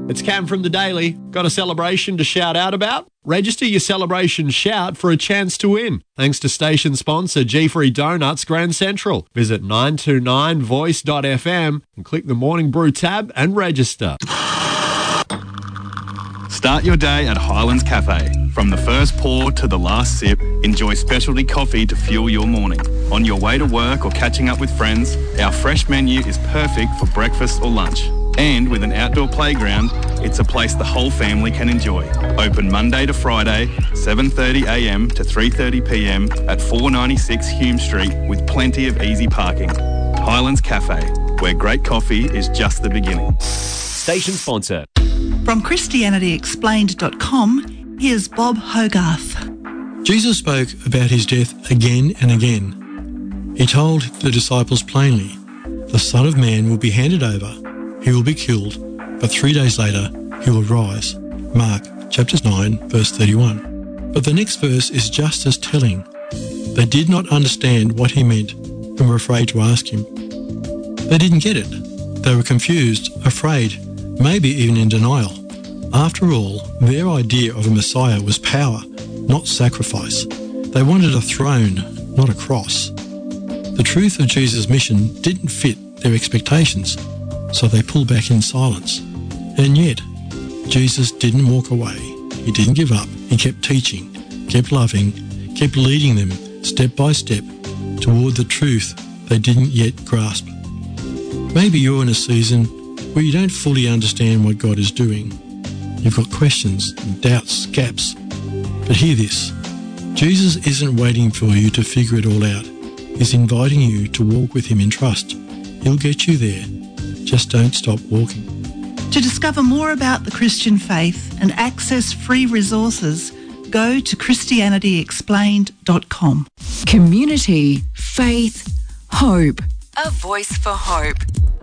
It's Cam from The Daily. Got a celebration to shout out about? Register your celebration shout for a chance to win. Thanks to station sponsor G-Free Donuts Grand Central. Visit 929voice.fm and click the Morning Brew tab and register. Start your day at Highlands Cafe. From the first pour to the last sip, enjoy specialty coffee to fuel your morning. On your way to work or catching up with friends, our fresh menu is perfect for breakfast or lunch. And with an outdoor playground, it's a place the whole family can enjoy. Open Monday to Friday, 7:30am to 3:30pm at 496 Hume Street with plenty of easy parking. Highlands Cafe, where great coffee is just the beginning. Station sponsor. From ChristianityExplained.com, here's Bob Hogarth. Jesus spoke about his death again and again. He told the disciples plainly, the Son of Man will be handed over, he will be killed, but 3 days later he will rise. Mark chapter 9, verse 31. But the next verse is just as telling. They did not understand what he meant and were afraid to ask him. They didn't get it. They were confused, afraid, maybe even in denial. After all, their idea of a Messiah was power, not sacrifice. They wanted a throne, not a cross. The truth of Jesus' mission didn't fit their expectations, so they pulled back in silence. And yet, Jesus didn't walk away. He didn't give up. He kept teaching, kept loving, kept leading them step by step toward the truth they didn't yet grasp. Maybe you're in a season where you don't fully understand what God is doing. You've got questions, doubts, gaps. But hear this. Jesus isn't waiting for you to figure it all out. He's inviting you to walk with him in trust. He'll get you there. Just don't stop walking. To discover more about the Christian faith and access free resources, go to ChristianityExplained.com. Community, faith, hope. A voice for hope.